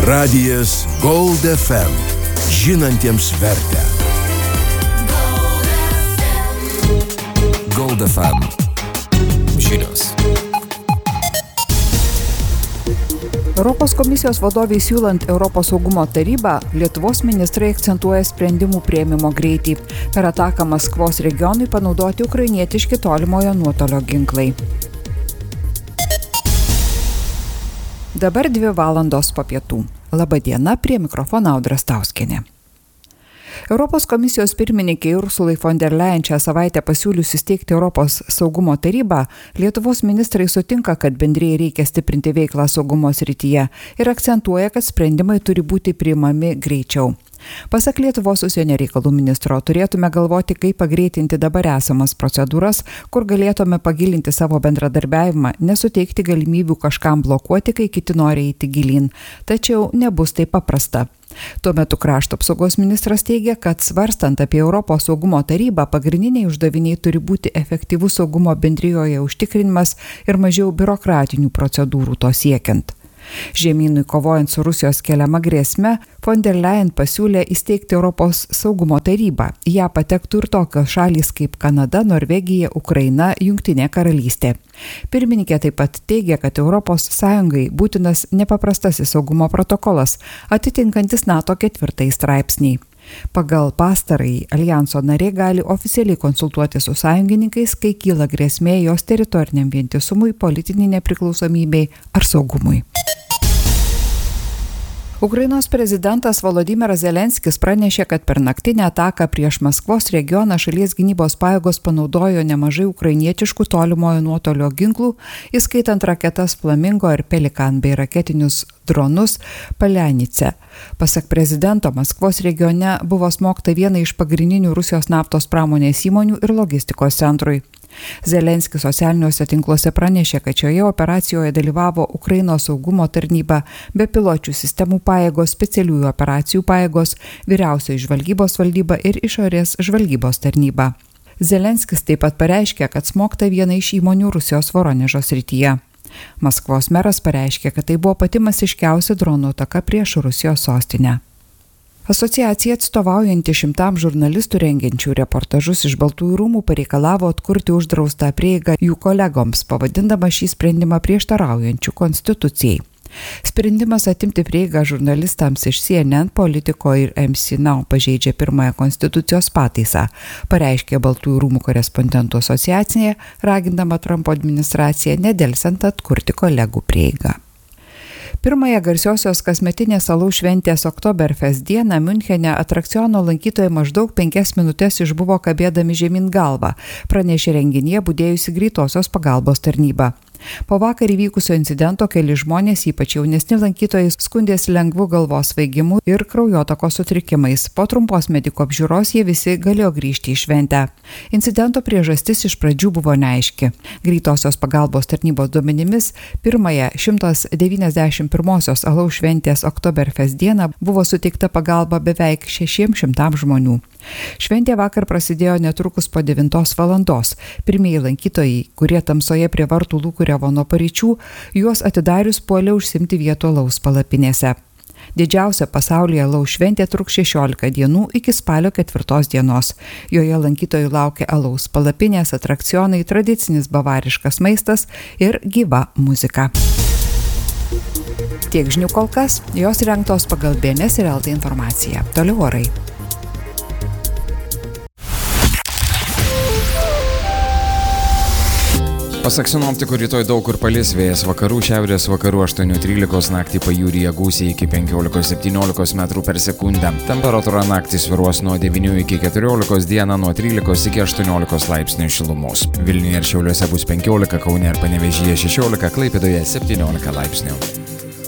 Radijas Gold FM. Žinantiems vertę. Gold FM. Žinios. Europos komisijos vadoviai siūlant Europos saugumo tarybą, Lietuvos ministrai akcentuoja sprendimų priėmimo greitį. Per ataką Maskvos regionui panaudoti ukrainietiški tolimojo nuotolio ginklai. Dabar 2 valandos po pietų. Labą dieną, prie mikrofono Audra Stauskienė. Europos komisijos pirmininkei Ursulai von der Leyen šią savaitę pasiūlius įsteigti Europos saugumo tarybą, Lietuvos ministrai sutinka, kad bendrijai reikia stiprinti veiklą saugumo srityje ir akcentuoja, kad sprendimai turi būti priimami greičiau. Pasak Lietuvos užsienio reikalų ministro, turėtume galvoti, kaip pagreitinti dabar esamas procedūras, kur galėtume pagilinti savo bendradarbiavimą, nesuteikti galimybių kažkam blokuoti, kai kiti nori eiti gilyn. Tačiau nebus taip paprasta. Tuo metu krašto apsaugos ministras teigia, kad svarstant apie Europos saugumo tarybą, pagrindiniai uždaviniai turi būti efektyvus saugumo bendrijoje užtikrinimas ir mažiau biurokratinių procedūrų to siekiant. Žemynui kovojant su Rusijos keliama grėsme, von der Leyen pasiūlė įsteigti Europos saugumo tarybą. Į ją patektų ir tokios šalys kaip Kanada, Norvegija, Ukraina, Jungtinė karalystė. Pirmininkė taip pat teigia, kad Europos Sąjungai būtinas nepaprastasis saugumo protokolas, atitinkantis NATO 4 straipsnį. Pagal pastarąjį alijanso nariai gali oficialiai konsultuoti su sąjungininkais, kai kyla grėsmė jos teritoriniam vientisumui, politiniai nepriklausomybei ar saugumui. Ukrainos prezidentas Volodymyras Zelenskis pranešė, kad per naktinę ataką prieš Maskvos regioną šalies gynybos pajėgos panaudojo nemažai ukrainietiškų tolimojo nuotolio ginklų, įskaitant raketas Flamingo ir Pelikan bei raketinius dronus Palianice. Pasak prezidento, Maskvos regione buvo smogta viena iš pagrindinių Rusijos naftos pramonės įmonių ir logistikos centrui. Zelenskis socialiniuose tinkluose pranešė, kad šioje operacijoje dalyvavo Ukrainos saugumo tarnyba, bepiločių sistemų pajėgos, specialiųjų operacijų pajėgos, vyriausioji žvalgybos valdyba ir išorės žvalgybos tarnyba. Zelenskis taip pat pareiškė, kad smogta viena iš įmonių Rusijos Voronežo srityje. Maskvos meras pareiškė, kad tai buvo pati masiškiausia dronų ataka prieš Rusijos sostinę. Asociacija atstovaujanti šimtams žurnalistų rengiančių reportažus iš Baltųjų rūmų pareikalavo atkurti uždraustą prieigą jų kolegoms, pavadindama šį sprendimą prieštaraujančiu konstitucijai. Sprendimas atimti prieigą žurnalistams iš CNN, Politico ir MC Now pažeidžia 1 konstitucijos pataisą, pareiškė Baltųjų rūmų korespondentų asociacija, ragindama Trumpo administraciją nedelsiant atkurti kolegų prieigą. Pirmąją garsiosios kasmetinės alaus šventės Oktoberfest dieną Miunchene atrakciono lankytojai maždaug 5 minutės išbuvo kabėdami žemyn galvą, pranešė renginyje budėjusi greitosios pagalbos tarnyba. Po vakar įvykusio incidento keli žmonės, ypač jaunesni lankytojai, skundėsi lengvu galvos svaigimu ir kraujotakos sutrikimais. Po trumpos medikų apžiūros jie visi galėjo grįžti į šventę. Incidento priežastis iš pradžių buvo neaiški. Greitosios pagalbos tarnybos duomenimis, pirmąją 191-osios alaus šventės Oktoberfest dieną buvo suteikta pagalba beveik 600 žmonių. Šventė vakar prasidėjo netrukus po 9 valandos. Pirmieji lankytojai, kurie tamsoje prie vartų lūkuriavo nuo paryčių, juos atidarius puolė užsimti vietų alaus palapinėse. Didžiausia pasaulyje alaus šventė truks 16 dienų iki spalio 4 dienos. Joje lankytojų laukia alaus palapinės, atrakcionai, tradicinis bavariškas maistas ir gyva muzika. Tiek žinių kol kas, jos rengtos pagal BNS ir LT informaciją. Toliau orai. Pasak sinoptikų, rytoj daug kur palis, vėjas vakarų, šiaurės vakarų 8-13, naktį pajūryje gūsiai iki 15-17 metrų per sekundę. Temperatūra naktį svyruos nuo 9 iki 14, dieną nuo 13 iki 18 laipsnių šilumos. Vilniuje ir Šiauliuose bus 15, Kaune ir Panevėžyje 16, Klaipėdoje 17 laipsnių.